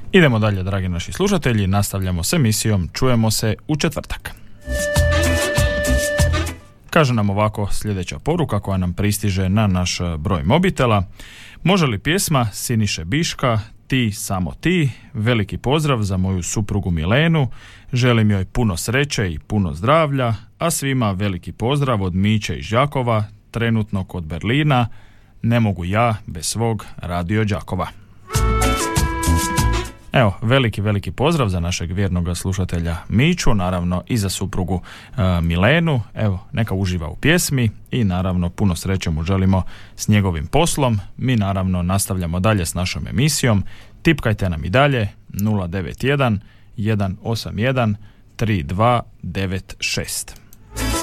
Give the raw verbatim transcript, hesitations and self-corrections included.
Idemo dalje, dragi naši slušatelji, nastavljamo s emisijom Čujemo se u četvrtak. Kaže nam ovako sljedeća poruka koja nam pristiže na naš broj mobitela. Može li pjesma Siniše Biška Ti, samo ti? Veliki pozdrav za moju suprugu Milenu. Želim joj puno sreće i puno zdravlja, a svima veliki pozdrav od Miće iz Đakova, trenutno kod Berlina. Ne mogu ja bez svog Radio Đakova. Evo, veliki, veliki pozdrav za našeg vjernog slušatelja Miću, naravno i za suprugu uh, Milenu. Evo, neka uživa u pjesmi i naravno puno sreće mu želimo s njegovim poslom. Mi naravno nastavljamo dalje s našom emisijom. Tipkajte nam i dalje nula devet jedan jedan osam jedan tri dva devet šest.